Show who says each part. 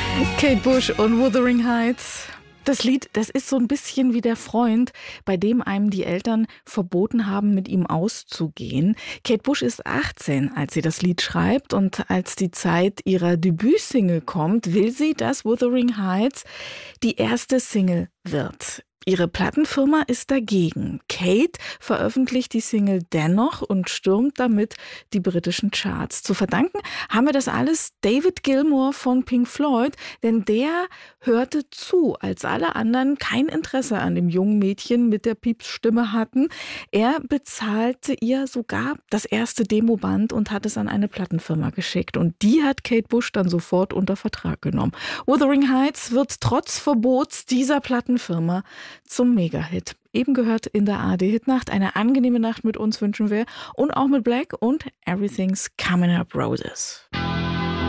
Speaker 1: Kate Bush und Wuthering Heights. Das Lied, das ist so ein bisschen wie der Freund, bei dem einem die Eltern verboten haben, mit ihm auszugehen. Kate Bush ist 18, als sie das Lied schreibt, und als die Zeit ihrer Debütsingle kommt, will sie, dass Wuthering Heights die erste Single wird. Ihre Plattenfirma ist dagegen. Kate veröffentlicht die Single dennoch und stürmt damit die britischen Charts. Zu verdanken haben wir das alles David Gilmour von Pink Floyd, denn der hörte zu, als alle anderen kein Interesse an dem jungen Mädchen mit der Piepsstimme hatten. Er bezahlte ihr sogar das erste Demoband und hat es an eine Plattenfirma geschickt. Und die hat Kate Bush dann sofort unter Vertrag genommen. Wuthering Heights wird trotz Verbots dieser Plattenfirma zum Mega-Hit. Eben gehört in der ARD-Hitnacht. Eine angenehme Nacht mit uns wünschen wir und auch mit Black und Everything's Coming Up Roses.